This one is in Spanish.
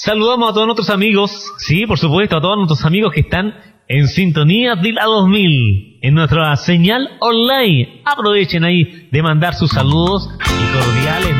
Saludamos a todos nuestros amigos, sí, por supuesto, a todos nuestros amigos que están en sintonía de la 2000, en nuestra señal online. Aprovechen ahí de mandar sus saludos y cordiales